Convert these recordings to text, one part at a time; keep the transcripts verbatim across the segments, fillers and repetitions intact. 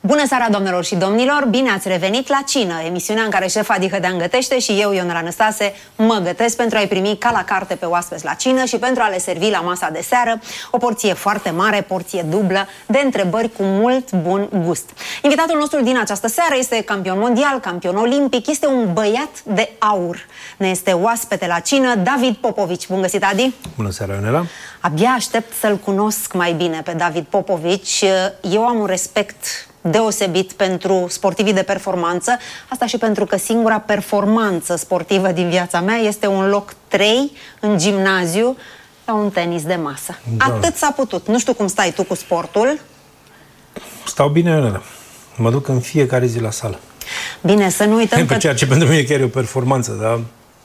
Bună seara, doamnelor și domnilor! Bine ați revenit la Cină, emisiunea în care șefa Dihădean gătește și eu, Ionela Năstase, mă gătesc pentru a-i primi ca la carte pe oaspeți la cină și pentru a le servi la masa de seară o porție foarte mare, porție dublă, de întrebări cu mult bun gust. Invitatul nostru din această seară este campion mondial, campion olimpic, este un băiat de aur. Ne este oaspete la cină, David Popovici. Bun găsit, Adi! Bună seara, Ionela! Abia aștept să-l cunosc mai bine pe David Popovici. Eu am un respect deosebit pentru sportivii de performanță, asta și pentru că singura performanță sportivă din viața mea este un loc trei în gimnaziu la un tenis de masă. Da. Atât s-a putut. Nu știu cum stai tu cu sportul. Stau bine, Ionela. Mă duc în fiecare zi la sală. Bine, să nu uităm că... Ceea ce pentru mine chiar e o performanță, dar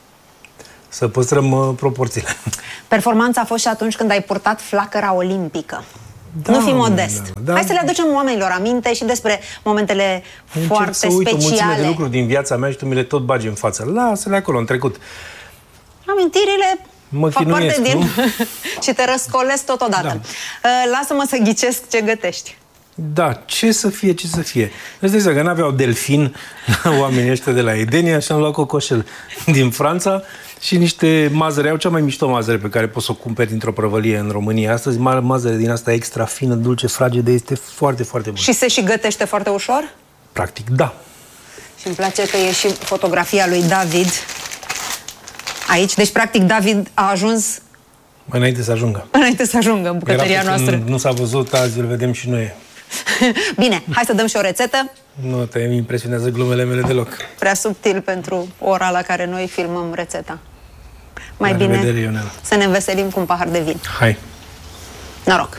să păstrăm uh, proporțiile. Performanța a fost și atunci când ai purtat flacăra olimpică. Da, nu fi modest. Da, da. Hai să le aducem oamenilor aminte și despre momentele Încerc foarte să uit speciale. O mulțime de lucruri din viața mea și tu mi le tot bagi în față. Lasă-le acolo, în trecut. Îmintirile mă fac chinuiesc, parte din... nu? și te răscolesc totodată. Da. Lasă-mă să ghicesc ce gătești. Da, ce să fie, ce să fie. Îți dai că n-aveau delfin oamenii ăștia de la Edenia și am luat cocoșel din Franța și niște mazăre. Au cea mai mișto mazăre pe care poți să o cumperi dintr-o prăvălie în România. Astăzi, mazăre din asta extra fină, dulce, fragedă, este foarte, foarte bună. Și se și gătește foarte ușor? Practic, da. Și îmi place că e și fotografia lui David aici. Deci, practic, David a ajuns... Mai înainte să ajungă. Înainte să ajungă în bucătăria Era noastră. Nu s-a văzut, azi îl vedem și noi. Bine, hai să dăm și o rețetă. Nu te impresionează glumele mele deloc. Prea subtil pentru ora la care noi filmăm rețeta. Mai La bine revedere, Ionela. Să ne înveselim cu un pahar de vin. Hai. Noroc!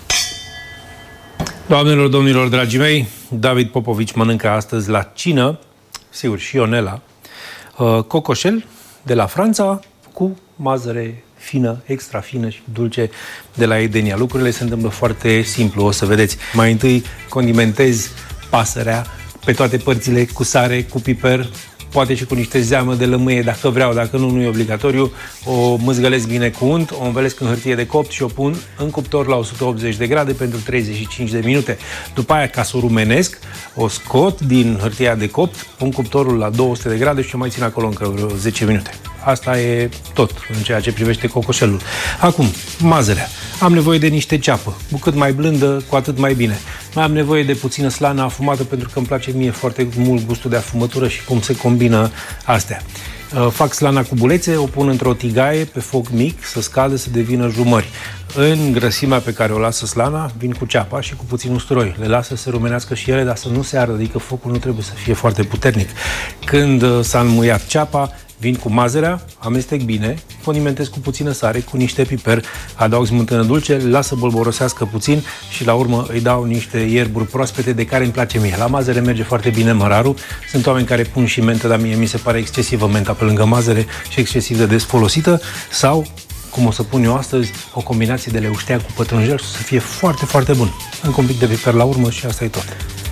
Doamnelor, domnilor, dragii mei, David Popovici mănâncă astăzi la cină, sigur, și Ionela, uh, cocoșel de la Franța cu mazăre fină, extra fină și dulce de la Edenia. Lucrurile se întâmplă foarte simplu, o să vedeți. Mai întâi condimentezi pasărea pe toate părțile cu sare, cu piper, poate și cu niște zeamă de lămâie dacă vreau, dacă nu, nu e obligatoriu. O mâzgălesc bine cu unt, o învelesc în hârtie de copt și o pun în cuptor la o sută optzeci de grade pentru treizeci și cinci de minute. După aia, ca să o rumenesc, o scot din hârtia de copt, pun cuptorul la două sute de grade și o mai țin acolo încă vreo zece minute. Asta e tot în ceea ce privește cocoșelul. Acum, mazărea. Am nevoie de niște ceapă. Cu cât mai blândă, cu atât mai bine. Mai am nevoie de puțină slană afumată pentru că îmi place mie foarte mult gustul de afumătură și cum se combină astea. Fac slana cu bulețe, o pun într-o tigaie pe foc mic, să scadă, să devină jumări. În grăsimea pe care o lasă slana, vin cu ceapa și cu puțin usturoi. Le lasă să se rumenească și ele, dar să nu se ardă, adică focul nu trebuie să fie foarte puternic. Când s-a înmuiat ceapa, vin cu mazărea, amestec bine, condimentez cu puțină sare, cu niște piper, adaug smântână dulce, lasă bolborosească puțin și la urmă îi dau niște ierburi proaspete de care îmi place mie. La mazăre merge foarte bine mărarul. Sunt oameni care pun și mentă, dar mie mi se pare excesivă menta pe lângă mazăre și excesiv de des folosită. Sau, cum o să pun eu astăzi, o combinație de leuștean cu pătrunjel să fie foarte, foarte bun. Încă un pic de piper la urmă și asta e tot.